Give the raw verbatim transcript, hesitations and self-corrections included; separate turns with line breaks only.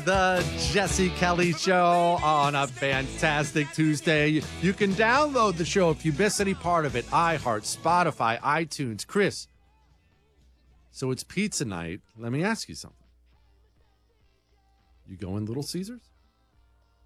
the Jesse Kelly Show on a fantastic Tuesday. You can download the show if you miss any part of it. iHeart, Spotify, iTunes. Chris, so it's pizza night. Let me ask you something. You going Little Caesars?